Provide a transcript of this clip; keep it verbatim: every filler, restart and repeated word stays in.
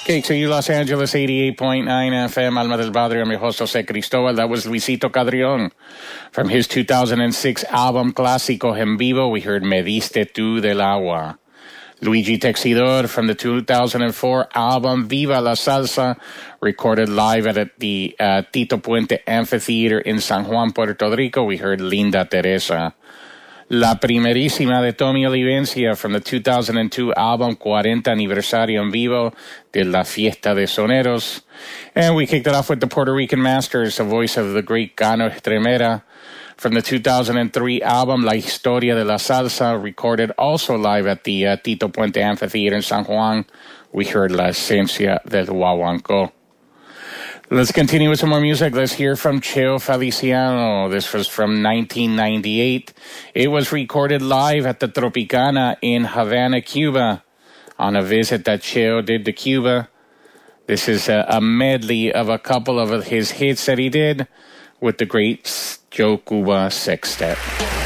K X A U Los Angeles, eighty-eight point nine F M, Alma del Padre. I'm your host, Jose Cristobal. That was Luisito Cadrion. From his two thousand six album Clásico en Vivo, we heard Me Diste Tú del Agua. Luigi Texidor from the two thousand four album Viva la Salsa, recorded live at the uh, Tito Puente Amphitheater in San Juan, Puerto Rico. We heard Linda Teresa. La Primerísima de Tommy Olivencia from the two thousand two album cuarenta Aniversario en Vivo de la Fiesta de Soneros. And we kicked it off with the Puerto Rican Masters, the voice of the great Gano Estremera, from the two thousand three album La Historia de la Salsa, recorded also live at the uh, Tito Puente Amphitheater in San Juan. We heard La Esencia del Guaguancó. Let's continue with some more music. Let's hear from Cheo Feliciano. This was from nineteen ninety-eight. It was recorded live at the Tropicana in Havana, Cuba, on a visit that Cheo did to Cuba. This is a, a medley of a couple of his hits that he did with the great Joe Cuba Sextet.